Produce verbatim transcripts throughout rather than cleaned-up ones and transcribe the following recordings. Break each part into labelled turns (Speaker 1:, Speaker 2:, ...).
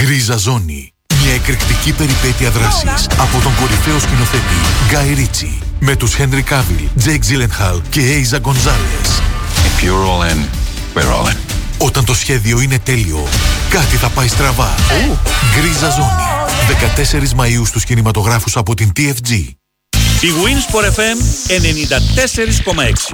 Speaker 1: Γκρίζα Ζώνη. Μια εκρηκτική περιπέτεια δράσης από τον κορυφαίο σκηνοθέτη Γκάι Ρίτσι με τους Χένρι Κάβιλ, Τζέικ Τζίλενχαλ και Έιζα Γκονζάλες.
Speaker 2: If you're all in, we're all in.
Speaker 1: Όταν το σχέδιο είναι τέλειο, κάτι θα πάει στραβά. Oh. Γκρίζα Ζώνη. δεκατέσσερις Μαΐου στους κινηματογράφους από την τι εφ τζι.
Speaker 3: Η Winsport εφ εμ ενενήντα τέσσερα κόμμα έξι.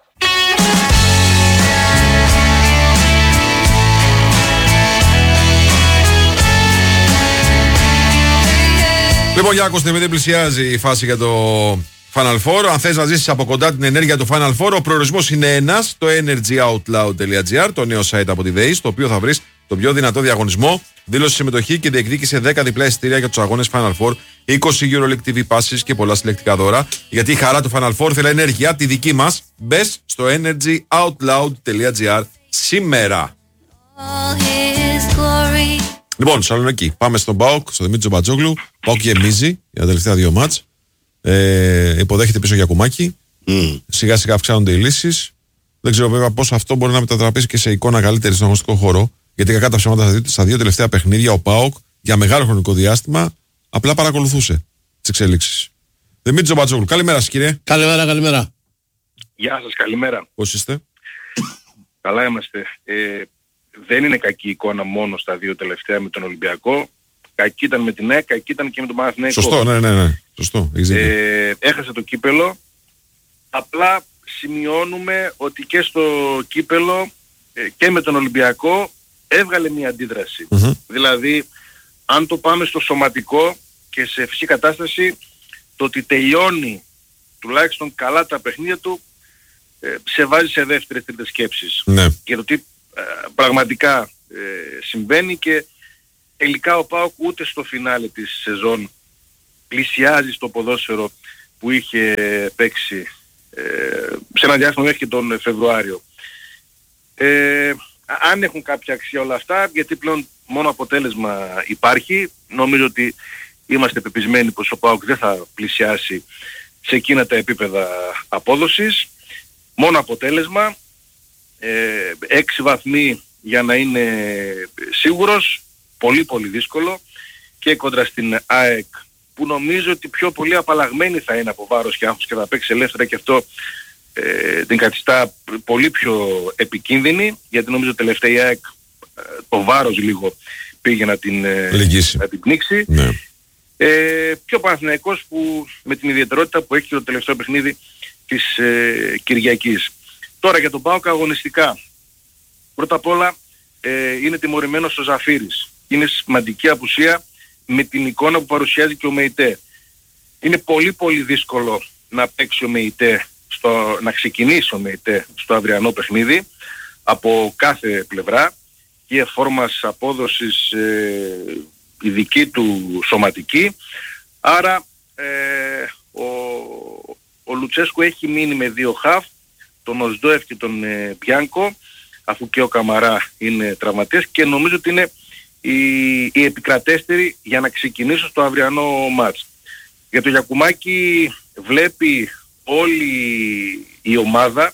Speaker 4: Λοιπόν, Γιάκος, την πλησιάζει η φάση για το Final Four. Αν θες να ζήσεις από κοντά την ενέργεια του Final Four, ο προορισμός είναι ένας, το energyoutloud τελεία τζι άρ, το νέο site από τη ΔΕΗ, στο οποίο θα βρεις τον πιο δυνατό διαγωνισμό. Δήλωσε συμμετοχή και διεκδίκησε δέκα διπλά εισιτήρια για τους αγώνες Final Four, είκοσι EuroLeague τι βι passes και πολλά συλλεκτικά δώρα. Γιατί η χαρά του Final Four θέλει ενέργεια, τη δική μας. Μπες στο energyoutloud τελεία τζι άρ σήμερα. Λοιπόν, Σαλονίκη, πάμε στον ΠΑΟΚ, στον Δημήτρη Τζομπατζόγλου. ΠΑΟΚ γεμίζει για τα τελευταία δύο μάτς. Ε, υποδέχεται πίσω Γιακουμάκη. Mm. Σιγά σιγά αυξάνονται οι λύσεις. Δεν ξέρω βέβαια πώς αυτό μπορεί να μετατραπήσει και σε εικόνα καλύτερη στον αγωνιστικό χώρο. Γιατί κακά τα ψέματα στα δύο τελευταία παιχνίδια ο ΠΑΟΚ για μεγάλο χρονικό διάστημα απλά παρακολουθούσε τις εξελίξεις. Δημήτρη Τζομπατζόγλου, καλημέρα σας κύριε.
Speaker 5: Καλημέρα, καλημέρα.
Speaker 6: Γεια σας, καλημέρα.
Speaker 4: Πώς είστε?
Speaker 6: Καλά είμαστε. Ε, δεν είναι κακή εικόνα μόνο στα δύο τελευταία με τον Ολυμπιακό. Κακή ήταν με την ΑΕΚ, κακή ήταν και με τον Παναθηναϊκό.
Speaker 4: Σωστό, ναι, ναι, ναι. Σωστό.
Speaker 6: Ε, έχασε το κύπελο. Απλά σημειώνουμε ότι και στο κύπελο ε, και με τον Ολυμπιακό έβγαλε μια αντίδραση. Mm-hmm. Δηλαδή, αν το πάμε στο σωματικό και σε φυσική κατάσταση, το ότι τελειώνει τουλάχιστον καλά τα παιχνίδια του, ε, σε βάζει σε δεύτερες τρίτες σκέψεις.
Speaker 4: Ναι.
Speaker 6: Για το τι ε, πραγματικά ε, συμβαίνει και τελικά ο ΠΑΟΚ ούτε στο φινάλε της σεζόν πλησιάζει στο ποδόσφαιρο που είχε παίξει ε, σε ένα διάστημα μέχρι και τον Φεβρουάριο. Ε, αν έχουν κάποια αξία όλα αυτά, γιατί πλέον μόνο αποτέλεσμα υπάρχει, νομίζω ότι είμαστε πεπισμένοι πως ο ΠΑΟΚ δεν θα πλησιάσει σε εκείνα τα επίπεδα απόδοσης. Μόνο αποτέλεσμα, ε, έξι βαθμοί για να είναι σίγουρος, πολύ πολύ δύσκολο, και κόντρα στην ΑΕΚ που νομίζω ότι πιο πολύ απαλλαγμένη θα είναι από βάρος και άγχος και θα παίξει ελεύθερα, και αυτό ε, την καθιστά πολύ πιο επικίνδυνη, γιατί νομίζω τελευταία η ΑΕΚ ε, το βάρος λίγο πήγε να την, ε, να την πνίξει.
Speaker 4: Ναι.
Speaker 6: Ε, και ο Παναθηναϊκός που με την ιδιαιτερότητα που έχει το τελευταίο παιχνίδι της ε, Κυριακής. Τώρα για τον ΠΑΟΚ αγωνιστικά. Πρώτα απ' όλα ε, είναι τιμωρημένος ο Ζαφύρης. Είναι σημαντική απουσία με την εικόνα που παρουσιάζει και ο ΜΕΙΤΕ. Είναι πολύ πολύ δύσκολο να παίξει ο ΜΕΙΤΕ, στο, να ξεκινήσει ο ΜΕΙΤΕ στο αυριανό παιχνίδι από κάθε πλευρά, και φόρμας απόδοσης ε, η δική του σωματική. Άρα ε, ο, ο Λουτσέσκου έχει μείνει με δύο χαφ, τον Οσδόεφ και τον ε, Πιάνκο, αφού και ο Καμαρά είναι τραυματίας, και νομίζω ότι είναι η, η επικρατέστερη για να ξεκινήσω στο αυριανό μάτς. Για το Γιακουμάκη βλέπει όλη η ομάδα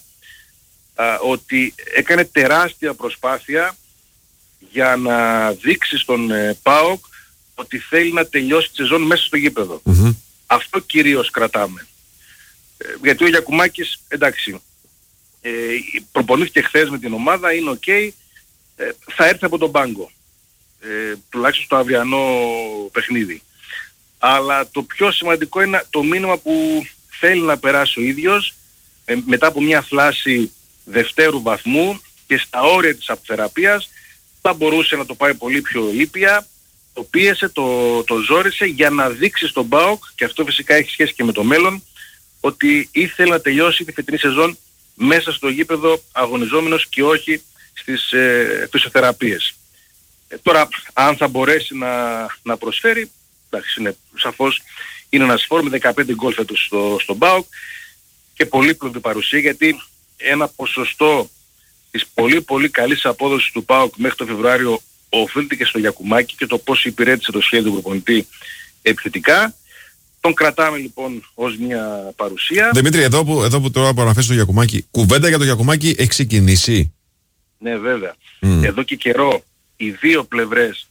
Speaker 6: α, ότι έκανε τεράστια προσπάθεια για να δείξει στον ε, ΠΑΟΚ ότι θέλει να τελειώσει τη σεζόν μέσα στο γήπεδο. Mm-hmm. Αυτό κυρίως κρατάμε. Ε, γιατί ο Γιακουμάκης, εντάξει, ε, προπονήθηκε χθες με την ομάδα, είναι οκ, okay, ε, θα έρθει από τον πάγκο. Ε, τουλάχιστον στο αυριανό παιχνίδι. Αλλά το πιο σημαντικό είναι το μήνυμα που θέλει να περάσει ο ίδιος ε, μετά από μια θλάση δευτέρου βαθμού και στα όρια της αποθεραπείας. Θα μπορούσε να το πάει πολύ πιο ήπια, το πίεσε, το, το ζόρισε για να δείξει στον ΠΑΟΚ, και αυτό φυσικά έχει σχέση και με το μέλλον, ότι ήθελε να τελειώσει τη φετινή σεζόν μέσα στο γήπεδο αγωνιζόμενος και όχι στις ε, φυσιοθεραπείες. Ε, τώρα, αν θα μπορέσει να, να προσφέρει, εντάξει, είναι, σαφώς είναι ένας φόρ με δεκαπέντε γκολ φέτος στο, στον ΠΑΟΚ και πολύπλοκη παρουσία, γιατί ένα ποσοστό της πολύ πολύ καλής απόδοσης του ΠΑΟΚ μέχρι το Φεβρουάριο οφείλεται και στο Γιακουμάκη και το πώς υπηρέτησε το σχέδιο του προπονητή επιθετικά. Τον κρατάμε λοιπόν ως μια παρουσία.
Speaker 4: Δημήτρη, εδώ που, εδώ που τώρα που αναφέρεις το Γιακουμάκη, κουβέντα για το Γιακουμάκη έχει ξεκινήσει?
Speaker 6: Ναι, βέβαια. Mm. Εδώ και καιρό οι δύο πλευρές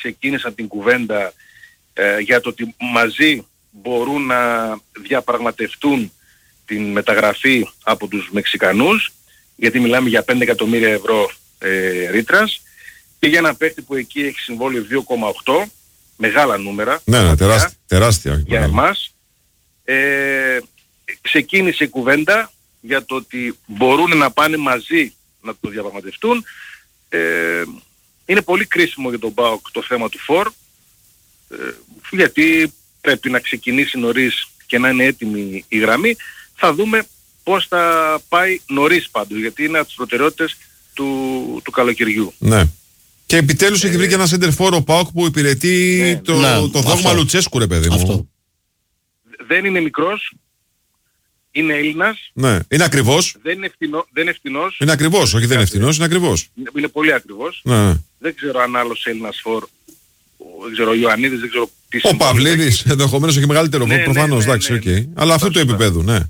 Speaker 6: ξεκίνησαν την κουβέντα ε, για το ότι μαζί μπορούν να διαπραγματευτούν την μεταγραφή από τους Μεξικανούς, γιατί μιλάμε για πέντε εκατομμύρια ευρώ ε, ρήτρας, και για ένα παίχτη που εκεί έχει συμβόλαιο δύο κόμμα οκτώ, μεγάλα νούμερα.
Speaker 4: Ναι, ναι, τεράστια, τεράστια
Speaker 6: για εμάς. Ε, ξεκίνησε η κουβέντα για το ότι μπορούν να πάνε μαζί να το διαπραγματευτούν. Ε, είναι πολύ κρίσιμο για τον ΠΑΟΚ το θέμα του φορ, ε, γιατί πρέπει να ξεκινήσει νωρίς και να είναι έτοιμη η γραμμή. Θα δούμε πώς θα πάει νωρίς πάντως, γιατί είναι από τις προτεραιότητες του, του καλοκαιριού.
Speaker 4: Ναι. Και επιτέλους ε, έχει βρει και ένα center for ο ΠΑΟΚ που υπηρετεί ναι, το, ναι, το δόγμα αυτό. Λουτσέσκου, ρε παιδί μου. Αυτό.
Speaker 6: Δεν είναι μικρός, είναι Έλληνας.
Speaker 4: Ναι, είναι ακριβώς.
Speaker 6: Δεν είναι, ευθυνό, δεν είναι ευθυνός.
Speaker 4: Είναι ακριβώς, όχι δεν είναι ευθυνός, είναι ακριβώς.
Speaker 6: Είναι, είναι πολύ ακριβώς.
Speaker 4: Ναι.
Speaker 6: Δεν ξέρω αν άλλος Έλληνας φορ, δεν ξέρω ο Ιωαννίδης, δεν ξέρω τι
Speaker 4: ο Παυλίδης, ενδεχομένως έχει μεγαλύτερο ναι, προφανώς, ναι, ναι, εντάξει, ναι, ναι, ναι. Okay. Αλλά αυτού του επίπεδου, ναι.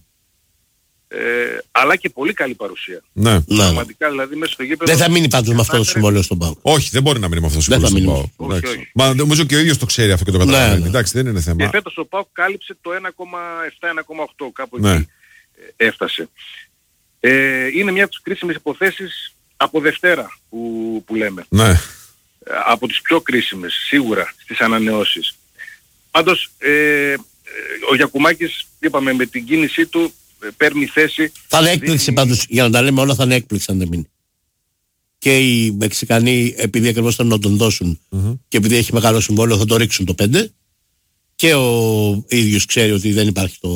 Speaker 6: Ε, αλλά και πολύ καλή παρουσία.
Speaker 4: Ναι.
Speaker 6: Πραγματικά δηλαδή μέσα στο γήπεδο.
Speaker 5: Δεν θα μείνει πάντως με αυτό το συμβόλαιο στον ΠΑΟΚ.
Speaker 4: Όχι, δεν μπορεί να μείνει με αυτό το συμβόλαιο στον ΠΑΟΚ. Μα νομίζω και ο ίδιος το ξέρει αυτό και το καταλαβαίνει. Ναι, ναι. Εντάξει, δεν είναι θέμα.
Speaker 6: Και φέτος ο ΠΑΟΚ κάλυψε το ένα κόμμα επτά ένα κόμμα οκτώ, κάπου ναι. εκεί έφτασε. Ε, είναι μια από τις κρίσιμες υποθέσεις από Δευτέρα που, που λέμε.
Speaker 4: Ναι.
Speaker 6: Από τις πιο κρίσιμες, σίγουρα, στις ανανεώσεις. Πάντως, ε, ο Γιακουμάκης, είπαμε, με την κίνησή του, παίρνει θέση.
Speaker 5: Θα είναι έκπληξη δίνει... πάντως, για να τα λέμε όλα, θα είναι έκπληξη αν δεν μείνει. Και οι Μεξικανοί, επειδή ακριβώς θέλουν να τον δώσουν mm-hmm. και επειδή έχει μεγάλο συμβόλαιο, θα το ρίξουν το πέντε. Και ο ίδιος ξέρει ότι δεν υπάρχει το,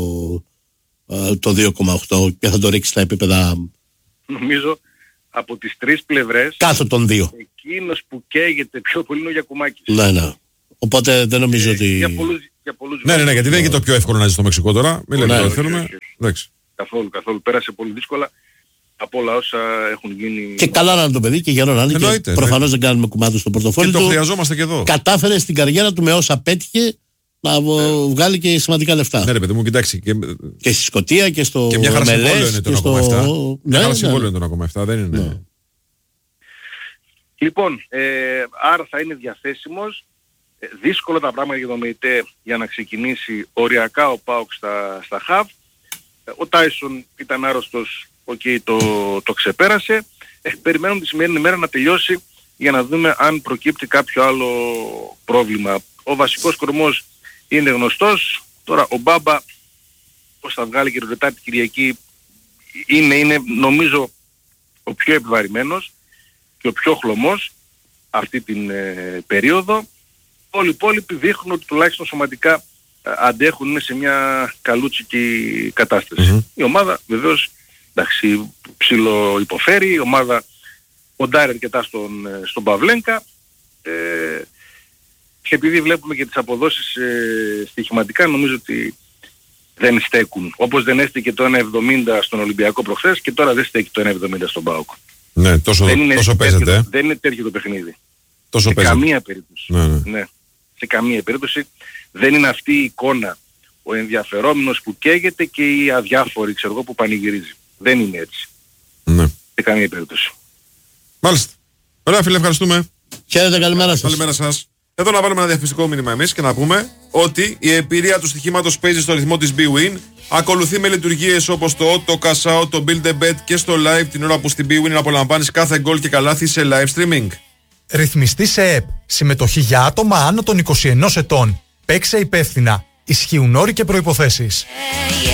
Speaker 5: το δύο κόμμα οκτώ και θα το ρίξει στα επίπεδα.
Speaker 6: Νομίζω από τις τρεις πλευρές.
Speaker 5: Κάθε των δύο.
Speaker 6: Εκείνος που καίγεται πιο πολύ είναι ο Γιακουμάκης.
Speaker 5: Ναι, ναι. Οπότε δεν νομίζω
Speaker 6: ε,
Speaker 5: ότι.
Speaker 6: Για πολλούς, για πολλούς
Speaker 4: ναι, ναι, ναι, γιατί δεν είναι και το πιο εύκολο να ζει στο Μεξικό τώρα. Μην λέμε ότι θέλουμε.
Speaker 6: Καθόλου, καθόλου. Πέρασε πολύ δύσκολα από όλα όσα έχουν γίνει.
Speaker 5: Και καλά να είναι το παιδί και γερό να είναι. Προφανώς δεν κάνουμε κουμάτου στο πορτοφόλι του.
Speaker 4: Και το χρειαζόμαστε και εδώ.
Speaker 5: Κατάφερε στην καριέρα του με όσα πέτυχε να ναι. βγάλει και σημαντικά λεφτά.
Speaker 4: Ναι, ρε παιδί μου, κοιτάξει. Και,
Speaker 5: και στη Σκωτία και στο.
Speaker 4: Και μια χαρά συμβόλαιο είναι το ένα κόμμα επτά.
Speaker 5: Στο...
Speaker 4: Μια χαρά συμβόλαιο είναι το ένα κόμμα επτά, δεν είναι.
Speaker 5: Ναι.
Speaker 6: Λοιπόν, ε, άρα θα είναι διαθέσιμος. Ε, δύσκολο τα πράγματα για τον ΜΕΙΤΕ για να ξεκινήσει οριακά ο ΠΑΟΚ στα, στα ΧΑΒ. Ε, ο Τάισον ήταν άρρωστος, okay, το, το ξεπέρασε. Ε, περιμένουμε τη σημερινή ημέρα να τελειώσει για να δούμε αν προκύπτει κάποιο άλλο πρόβλημα. Ο βασικός κορμός είναι γνωστός. Τώρα ο Μπάμπα, πώς θα βγάλει και το Τετάρτη Κυριακή, είναι, είναι νομίζω ο πιο επιβαρημένος και ο πιο χλωμός αυτή την ε, περίοδο. Όλοι οι υπόλοιποι δείχνουν ότι τουλάχιστον σωματικά ε, αντέχουν, είναι σε μια καλούτσικη κατάσταση. Mm-hmm. Η ομάδα βεβαίως, εντάξει, ψηλο υποφέρει, η ομάδα ποντάρει αρκετά στον, ε, στον Παυλένκα ε, και επειδή βλέπουμε και τις αποδόσεις ε, στοιχηματικά, νομίζω ότι δεν στέκουν. Όπως δεν έστεκε το ένα εβδομήντα στον Ολυμπιακό προχθές και τώρα δεν στέκει το ένα εβδομήντα στον ΠΑΟΚ.
Speaker 4: Ναι, τόσο,
Speaker 6: δεν είναι
Speaker 4: τόσο
Speaker 6: τέτοιο,
Speaker 4: παίζεται.
Speaker 6: Δεν είναι τέτοιο το παιχνίδι.
Speaker 4: Τόσο
Speaker 6: σε
Speaker 4: παίζεται.
Speaker 6: καμία περίπτωση.
Speaker 4: Ναι, ναι.
Speaker 6: Ναι. Σε καμία περίπτωση δεν είναι αυτή η εικόνα. Ο ενδιαφερόμενος που καίγεται και η αδιάφορη, ξέρω εγώ, που πανηγυρίζει. Δεν είναι έτσι.
Speaker 4: Ναι.
Speaker 6: Σε καμία περίπτωση.
Speaker 4: Μάλιστα. Ωραία, φίλε, ευχαριστούμε.
Speaker 5: Χαίρετε, καλημέρα σας.
Speaker 4: Καλημέρα σας. Εδώ να βάλουμε ένα διαφημιστικό μήνυμα εμείς και να πούμε ότι η εμπειρία του στοιχήματος παίζει στο ρυθμό της BWIN. Ακολουθεί με λειτουργίες όπως το το cash out, το build a bet και στο live την ώρα που στην BWIN απολαμβάνεις κάθε γκολ και καλάθι σε live streaming.
Speaker 7: Ρυθμιστή σε ΕΠ. Συμμετοχή για άτομα άνω των είκοσι ενός ετών. Παίξε υπεύθυνα. Ισχύουν όροι και προϋποθέσεις.